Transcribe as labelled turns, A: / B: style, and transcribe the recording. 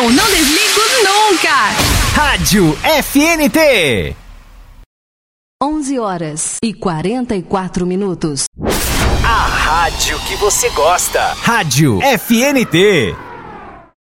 A: Eu não desligo nunca.
B: Rádio FNT.
C: 11h44.
B: A rádio que você gosta. Rádio FNT.